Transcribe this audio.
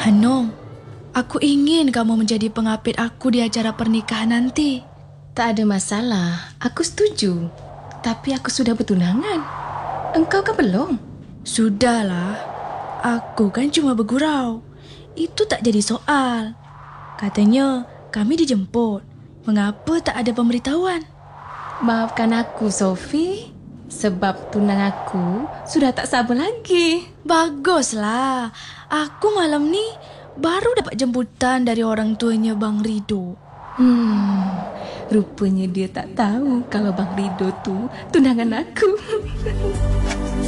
Hanum, aku ingin kamu menjadi pengapit aku di acara pernikahan nanti. Tak ada masalah, aku setuju. Tapi aku sudah bertunangan. Engkau kan belum? Sudahlah, aku kan cuma bergurau. Itu tak jadi soal. Katanya kami dijemput. Mengapa tak ada pemberitahuan? Maafkan aku, Sophie. Sebab tunang aku sudah tak sabar lagi. Baguslah. Aku malam ni baru dapat jemputan dari orang tuanya Bang Rido. Rupanya dia tak tahu kalau Bang Rido tu tunangan aku.